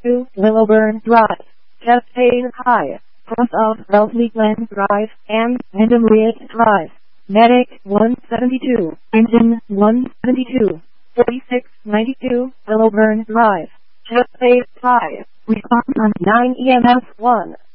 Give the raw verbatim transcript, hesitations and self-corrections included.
two, Willowburn Drive, Chastain High, cross of Wellesley Glen Drive, and Wyndham Ridge Drive. Medic one seventy-two, engine one seventy-two, forty-six ninety-two, Willowburn Drive, Chastain High. Response on nine E M S one.